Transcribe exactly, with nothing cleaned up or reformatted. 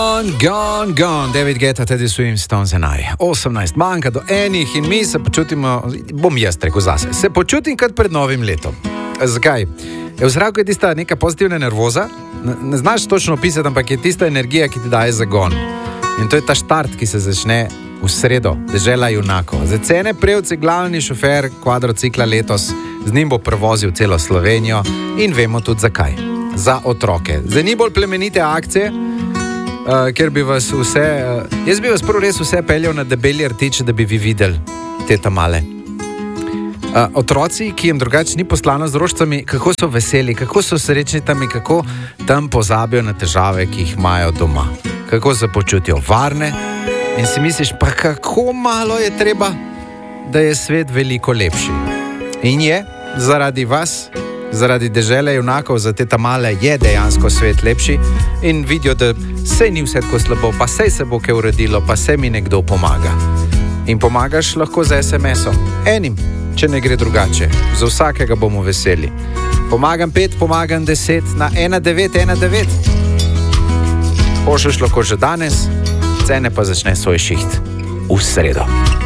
Gone, gone, gone, David Guetta, Teddy Swims, Stones and I. osemnajst manjka do enih in mi se počutimo, bom jaz rekel zase, se počutim kot pred novim letom. Zakaj? Je v zraku je tista neka pozitivna nervoza, ne, ne znaš točno opisati, ampak je tista energija, ki ti daje zagon. In to je ta štart, ki se začne v sredo, dežela junakov. Za cene Prevc je glavni šofer kvadrocikla letos, z njim bo prevozil celo Slovenijo in vemo tudi zakaj. Za otroke. Zdaj ni bolj plemenite akcije, Uh, ker bi vas vse, uh, jaz bi vas prvo res vse peljal na Debelji rtič, da bi vi videli te tamale. Uh, otroci, ki jim drugače ni poslano z rožicami, kako so veseli, kako so srečni tam in kako tam pozabijo na težave, ki jih imajo doma. Kako se počutijo varne in si misliš, pa kako malo je treba, da je svet veliko lepši. In je, zaradi vas, zaradi dežele junakov, za te tamale je dejansko svet lepši in vidijo, da sej ni vse tako slabo, pa sej se bo kaj uredilo, pa sej mi nekdo pomaga. In pomagaš lahko z es em esom. Enim, če ne gre drugače. Za vsakega bomo veseli. Pomagam pet, pomagam deset na ena devet ena devet. Pošlješ lahko že danes, cene pa začne svoj šiht v sredo.